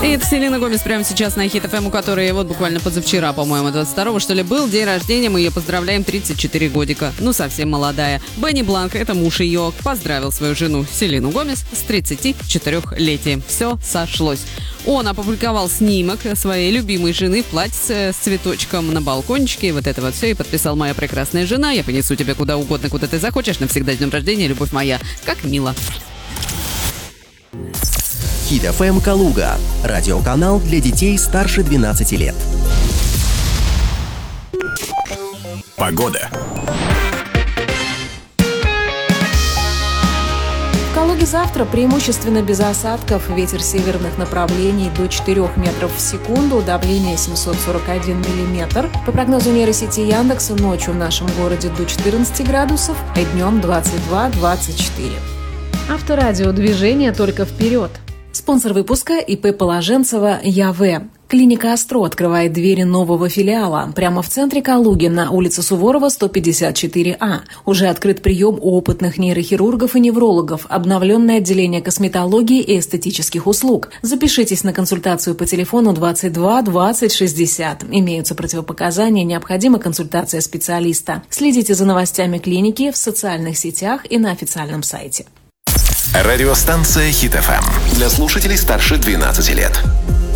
И это Селена Гомес прямо сейчас на Хит ФМ, у которой вот буквально позавчера, по-моему, 22-го, что ли, был день рождения. Мы ее поздравляем, 34 годика. Ну, совсем молодая. Бенни Бланк, это муж ее, поздравил свою жену Селену Гомес с 34-летием. Все сошлось. Он опубликовал снимок своей любимой жены в платьице с цветочком на балкончике. Вот это вот все. И подписал: «Моя прекрасная жена, я понесу тебя куда угодно, куда ты захочешь. Навсегда с днем рождения, любовь моя». Как мило. Хит ФМ Калуга. Радиоканал для детей старше 12 лет. Погода. В Калуге завтра преимущественно без осадков. Ветер северных направлений до 4 метров в секунду. Давление 741 миллиметр. По прогнозу нейросети Яндекса, ночью в нашем городе до 14 градусов, а днем 22-24. Авторадио, движение только вперед. Спонсор выпуска ИП Положенцева ЯВ. Клиника «Астро» открывает двери нового филиала прямо в центре Калуги на улице Суворова, 154А. Уже открыт прием у опытных нейрохирургов и неврологов, обновленное отделение косметологии и эстетических услуг. Запишитесь на консультацию по телефону 22 20 60. Имеются противопоказания, необходима консультация специалиста. Следите за новостями клиники в социальных сетях и на официальном сайте. Радиостанция Хит ФМ. Для слушателей старше 12 лет.